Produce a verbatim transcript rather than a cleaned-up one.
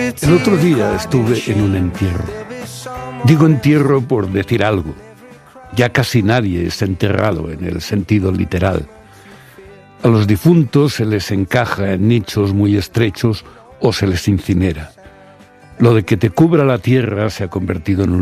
El otro día estuve en un entierro. Digo entierro por decir algo. Ya casi nadie es enterrado en el sentido literal. A los difuntos se les encaja en nichos muy estrechos o se les incinera. Lo de que te cubra la tierra se ha convertido en un